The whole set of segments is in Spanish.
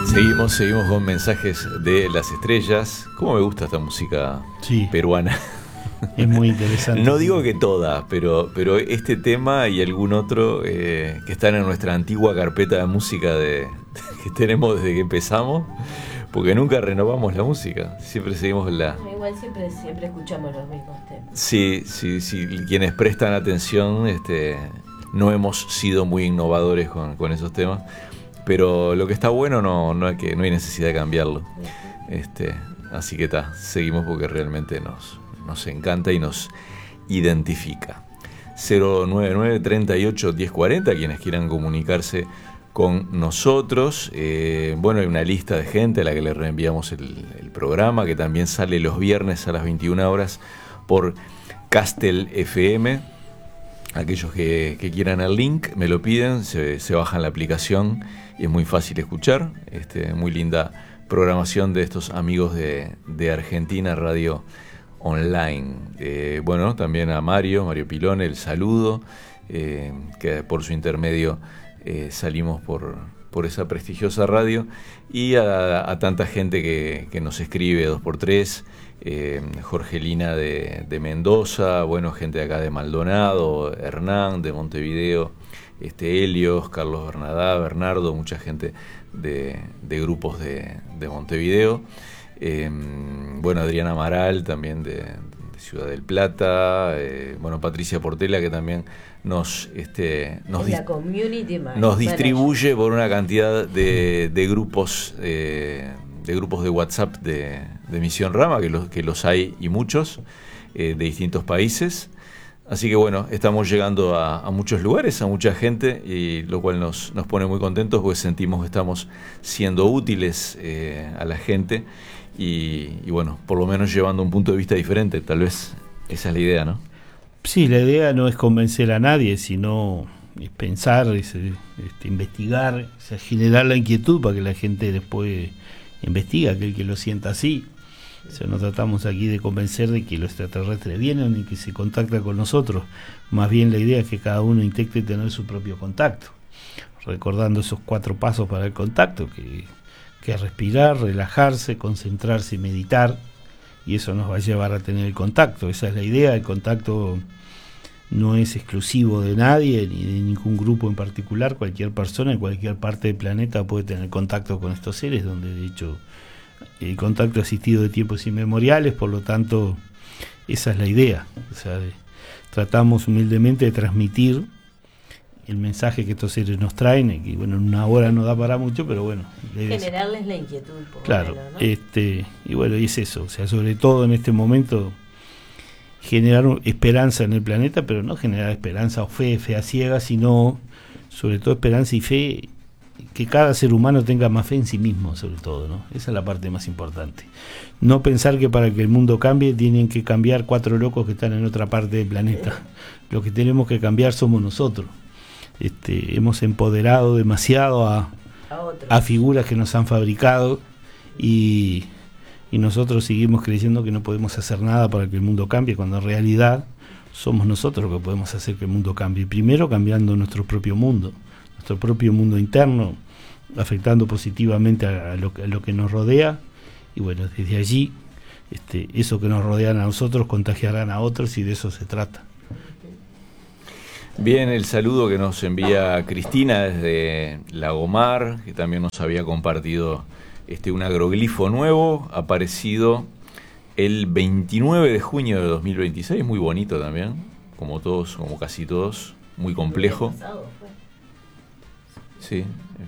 Seguimos con mensajes de las estrellas. ¿Cómo me gusta esta música peruana? Es muy interesante. No digo que toda, pero este tema y algún otro que están en nuestra antigua carpeta de música que tenemos desde que empezamos, porque nunca renovamos la música, siempre seguimos Igual siempre escuchamos los mismos temas. Sí, quienes prestan atención, no hemos sido muy innovadores con esos temas, pero lo que está bueno no hay necesidad de cambiarlo. Así que seguimos porque realmente nos encanta y nos identifica. 099-38-1040, quienes quieran comunicarse con nosotros. Hay una lista de gente a la que le reenviamos el programa, que también sale los viernes a las 21 horas por Castel FM. Aquellos que quieran el link me lo piden, se bajan la aplicación y es muy fácil escuchar. Muy linda programación de estos amigos de Argentina Radio Online. También a Mario Pilone, el saludo, que por su intermedio salimos por esa prestigiosa radio, y a tanta gente que nos escribe 2x3, Jorgelina de Mendoza, gente de acá de Maldonado, Hernán de Montevideo, Helios, Carlos Bernardo, mucha gente de grupos de Montevideo. Adriana Amaral también de Ciudad del Plata, Patricia Portela, que también nos distribuye por una cantidad de grupos de WhatsApp de Misión Rama, que los hay y muchos, de distintos países. Así que estamos llegando a muchos lugares, a mucha gente, y lo cual nos pone muy contentos, porque sentimos que estamos siendo útiles a la gente y por lo menos llevando un punto de vista diferente. Tal vez esa es la idea, ¿no? Sí, la idea no es convencer a nadie, sino es pensar, investigar, generar la inquietud para que la gente después investigue, aquel que lo sienta así. No tratamos aquí de convencer de que los extraterrestres vienen y que se contactan con nosotros. Más bien la idea es que cada uno intente tener su propio contacto, recordando esos 4 pasos para el contacto, que es respirar, relajarse, concentrarse y meditar, y eso nos va a llevar a tener el contacto. Esa es la idea. El contacto no es exclusivo de nadie ni de ningún grupo en particular. Cualquier persona en cualquier parte del planeta puede tener contacto con estos seres, donde de hecho el contacto ha existido de tiempos inmemoriales. Por lo tanto, esa es la idea. Tratamos humildemente de transmitir el mensaje que estos seres nos traen, y en una hora no da para mucho, pero generarles la inquietud, claro, menos, ¿no? Y es eso, sobre todo en este momento, generar esperanza en el planeta, pero no generar esperanza o fe a ciegas, sino sobre todo esperanza y fe, que cada ser humano tenga más fe en sí mismo, sobre todo, ¿no? Esa es la parte más importante. No pensar que para que el mundo cambie tienen que cambiar 4 locos que están en otra parte del planeta. Lo que tenemos que cambiar somos nosotros. Hemos empoderado demasiado a figuras que nos han fabricado, y nosotros seguimos creyendo que no podemos hacer nada para que el mundo cambie, cuando en realidad somos nosotros los que podemos hacer que el mundo cambie. Primero cambiando nuestro propio mundo interno, afectando positivamente a lo que nos rodea, y desde allí eso que nos rodean a nosotros contagiarán a otros, y de eso se trata. Bien, el saludo que nos envía Cristina desde Lagomar, que también nos había compartido un agroglifo nuevo, aparecido el 29 de junio de 2026, muy bonito también, como casi todos, muy complejo. Sí,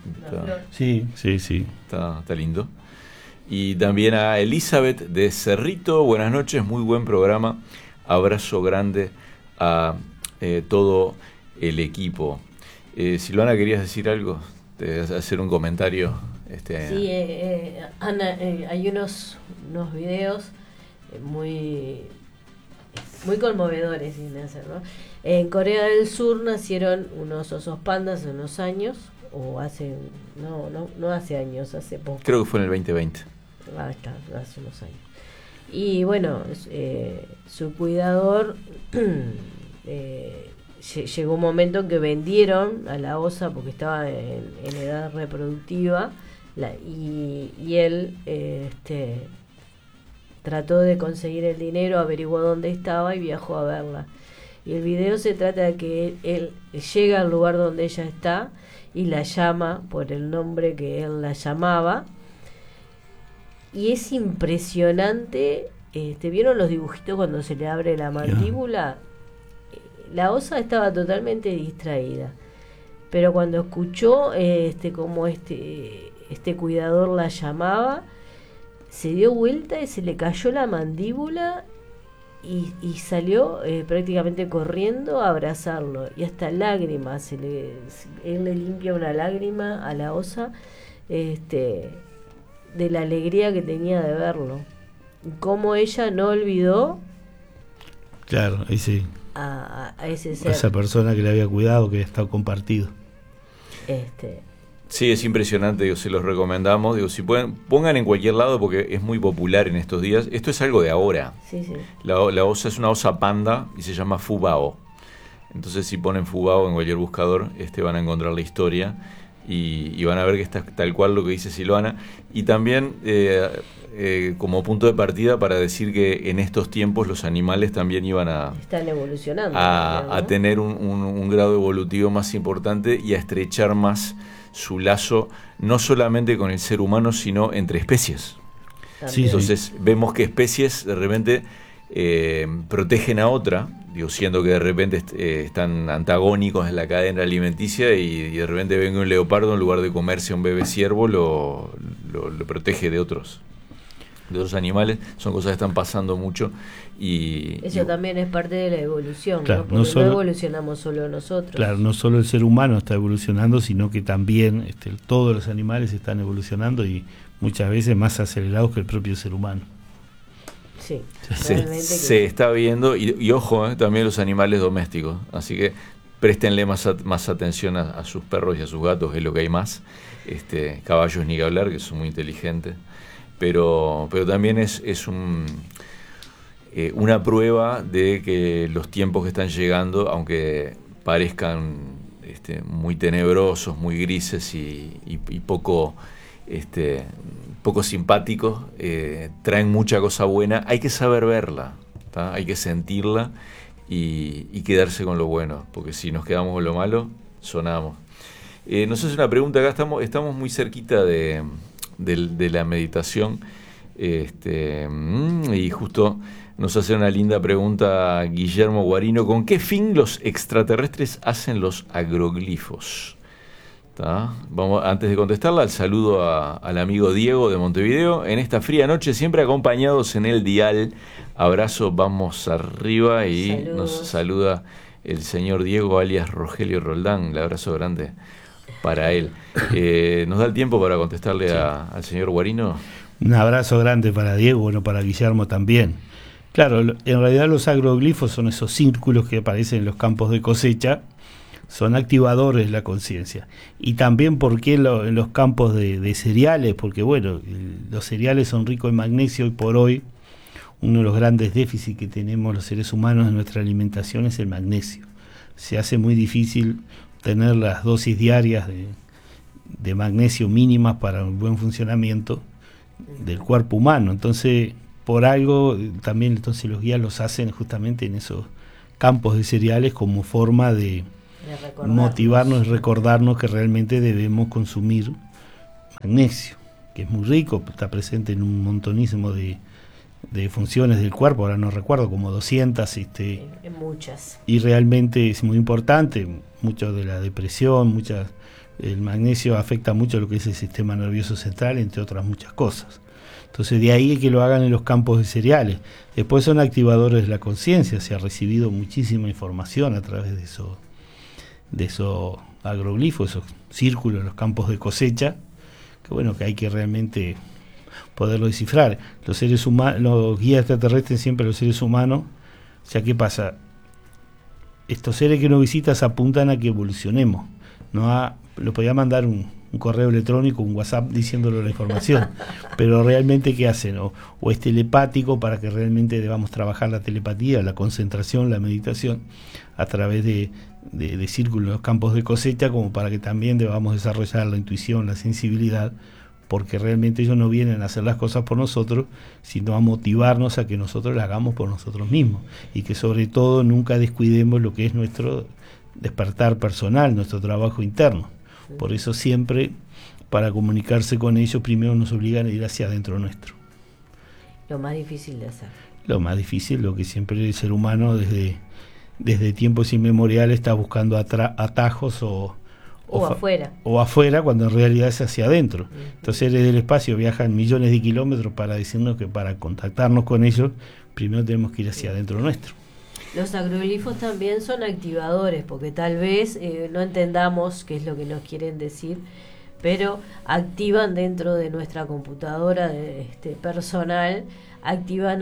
está lindo. Y también a Elizabeth de Cerrito, buenas noches, muy buen programa, abrazo grande a todo el equipo. Silvana, ¿querías decir algo? Hacer un comentario. Sí, Ana, hay unos videos muy conmovedores, ¿no? En Corea del Sur nacieron unos osos pandas hace unos años, o no hace años, hace poco. Creo que fue en el 2020. Está, hace unos años. Y su cuidador llegó un momento en que vendieron a la osa porque estaba en edad reproductiva, y él trató de conseguir el dinero, averiguó dónde estaba y viajó a verla. Y el video se trata de que él llega al lugar donde ella está y la llama por el nombre que él la llamaba. Y es impresionante. ¿Vieron los dibujitos cuando se le abre la mandíbula? La osa estaba totalmente distraída. Pero cuando escuchó como este cuidador la llamaba, se dio vuelta y se le cayó la mandíbula y salió prácticamente corriendo a abrazarlo, y hasta lágrimas él le limpia una lágrima a la osa de la alegría que tenía de verlo, como ella no olvidó a ese ser, a esa persona que le había cuidado, que había estado compartido. Sí, es impresionante, digo, se los recomendamos, digo, si pueden, pongan en cualquier lado porque es muy popular en estos días. Esto es algo de ahora. Sí. La osa es una osa panda y se llama Fubao. Entonces si ponen Fubao en cualquier buscador, van a encontrar la historia y van a ver que está tal cual lo que dice Silvana. Y también como punto de partida para decir que en estos tiempos los animales también están evolucionando a tener un grado evolutivo más importante y a estrechar más su lazo, no solamente con el ser humano, sino entre especies. Sí, entonces vemos que especies de repente protegen a otra, siendo que de repente están antagónicos en la cadena alimenticia, y de repente venga un leopardo, en lugar de comerse a un bebé ciervo, lo protege de otros animales. Son cosas que están pasando mucho y eso también es parte de la evolución, claro, ¿no? Porque no evolucionamos solo nosotros. Claro, no solo el ser humano está evolucionando, sino que también todos los animales están evolucionando, y muchas veces más acelerados que el propio ser humano. Sí, se está viendo, y ojo, también los animales domésticos, así que préstenle más atención a sus perros y a sus gatos, que es lo que hay más. Caballos ni que hablar, que son muy inteligentes, pero también es una prueba de que los tiempos que están llegando, aunque parezcan muy tenebrosos, muy grises y poco simpáticos, traen mucha cosa buena. Hay que saber verla, ¿tá? Hay que sentirla y quedarse con lo bueno, porque si nos quedamos con lo malo, sonamos. Nos hace una pregunta acá, estamos muy cerquita de la meditación, y justo nos hace una linda pregunta Guillermo Guarino: ¿con qué fin los extraterrestres hacen los agroglifos? Vamos, antes de contestarla, el saludo al amigo Diego de Montevideo, en esta fría noche, siempre acompañados en el dial. Abrazo, vamos arriba, y saludos. Nos saluda el señor Diego alias Rogelio Roldán. Un abrazo grande para él. ¿Nos da el tiempo para contestarle al señor Guarino? Un abrazo grande para Diego, bueno, para Guillermo también. Claro, en realidad los agroglifos son esos círculos que aparecen en los campos de cosecha, son activadores de la conciencia. Y también porque en los campos de cereales, porque bueno, los cereales son ricos en magnesio, y por hoy uno de los grandes déficits que tenemos los seres humanos en nuestra alimentación es el magnesio. Se hace muy difícil tener las dosis diarias de magnesio mínimas para un buen funcionamiento del cuerpo humano. Entonces, por algo también los guías los hacen justamente en esos campos de cereales, como forma de motivarnos y recordarnos que realmente debemos consumir magnesio, que es muy rico, está presente en un montonísimo de funciones del cuerpo, ahora no recuerdo, como 200, en muchas. Y realmente es muy importante, mucho de la depresión, el magnesio afecta mucho lo que es el sistema nervioso central, entre otras muchas cosas. Entonces de ahí que lo hagan en los campos de cereales. Después son activadores de la conciencia, se ha recibido muchísima información a través de esos agroglifos, esos círculos en los campos de cosecha, que bueno, que hay que realmente poderlo descifrar. Los seres humanos, los guías extraterrestres, siempre los seres humanos. O sea, ¿qué pasa? Estos seres que nos visitan apuntan a que evolucionemos, lo podía mandar un correo electrónico, un WhatsApp diciéndole la información, pero realmente ¿qué hacen? O es telepático, para que realmente debamos trabajar la telepatía, la concentración, la meditación a través de círculos, los campos de cosecha, como para que también debamos desarrollar la intuición, la sensibilidad, porque realmente ellos no vienen a hacer las cosas por nosotros, sino a motivarnos a que nosotros las hagamos por nosotros mismos, y que sobre todo nunca descuidemos lo que es nuestro despertar personal, nuestro trabajo interno. Por eso siempre, para comunicarse con ellos, primero nos obligan a ir hacia adentro nuestro. Lo más difícil de hacer. Lo más difícil, lo que siempre el ser humano desde tiempos inmemoriales está buscando atajos o afuera, cuando en realidad es hacia adentro. Entonces desde el espacio viajan millones de kilómetros para decirnos que para contactarnos con ellos, primero tenemos que ir hacia adentro nuestro. Los agroglifos también son activadores, porque tal vez no entendamos qué es lo que nos quieren decir, pero activan dentro de nuestra computadora personal, activan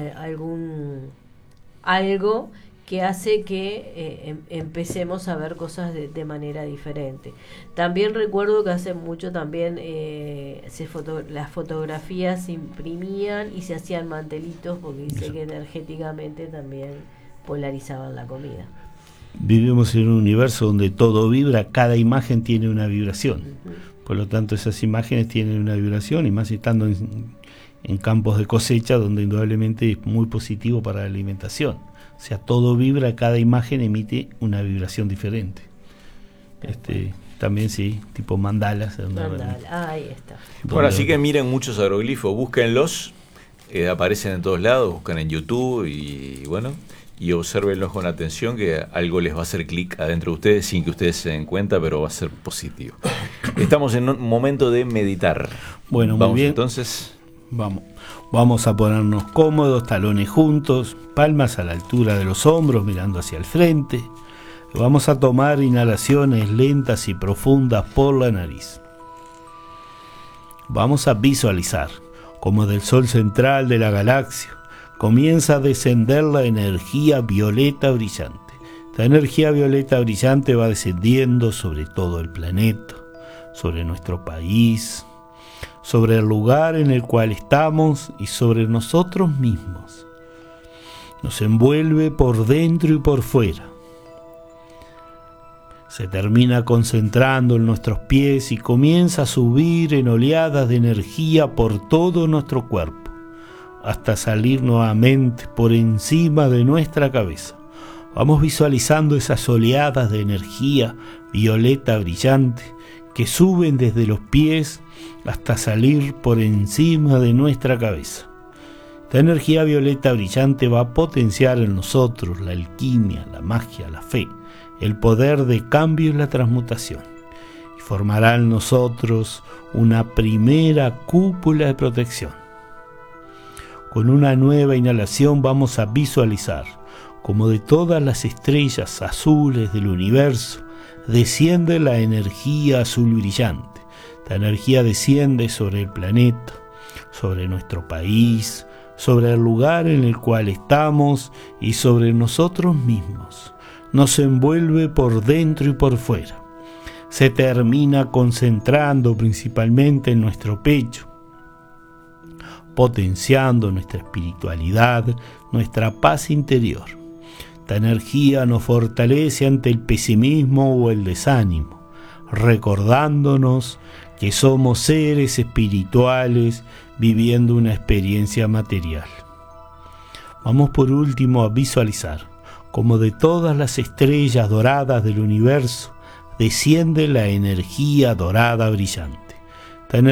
algo que hace que empecemos a ver cosas de manera diferente. También recuerdo que hace mucho también las fotografías se imprimían y se hacían mantelitos, porque dice que energéticamente también polarizaban la comida. Vivimos en un universo donde todo vibra, cada imagen tiene una vibración. Por lo tanto, esas imágenes tienen una vibración, y más estando en campos de cosecha, donde indudablemente es muy positivo para la alimentación. O sea, todo vibra, cada imagen emite una vibración diferente. También sí, tipo mandalas. Ahí está. Bueno, así que miren muchos agroglifos, búsquenlos, aparecen en todos lados, buscan en YouTube y bueno, y obsérvenlos con atención, que algo les va a hacer clic adentro de ustedes sin que ustedes se den cuenta, pero va a ser positivo. Estamos en un momento de meditar. Bueno, vamos muy bien. Entonces. Vamos a ponernos cómodos, talones juntos, palmas a la altura de los hombros, mirando hacia el frente. Vamos a tomar inhalaciones lentas y profundas por la nariz. Vamos a visualizar como del sol central de la galaxia comienza a descender la energía violeta brillante. Esta energía violeta brillante va descendiendo sobre todo el planeta, sobre nuestro país, sobre el lugar en el cual estamos y sobre nosotros mismos. Nos envuelve por dentro y por fuera. Se termina concentrando en nuestros pies y comienza a subir en oleadas de energía por todo nuestro cuerpo, hasta salir nuevamente por encima de nuestra cabeza. Vamos visualizando esas oleadas de energía violeta brillante que suben desde los pies hasta salir por encima de nuestra cabeza. Esta energía violeta brillante va a potenciar en nosotros la alquimia, la magia, la fe, el poder de cambio y la transmutación, y formará en nosotros una primera cúpula de protección. Con una nueva inhalación vamos a visualizar como de todas las estrellas azules del universo desciende la energía azul brillante. Esta energía desciende sobre el planeta, sobre nuestro país, sobre el lugar en el cual estamos y sobre nosotros mismos. Nos envuelve por dentro y por fuera. Se termina concentrando principalmente en nuestro pecho, potenciando nuestra espiritualidad, nuestra paz interior. Esta energía nos fortalece ante el pesimismo o el desánimo, recordándonos que somos seres espirituales viviendo una experiencia material. Vamos por último a visualizar como de todas las estrellas doradas del universo desciende la energía dorada brillante.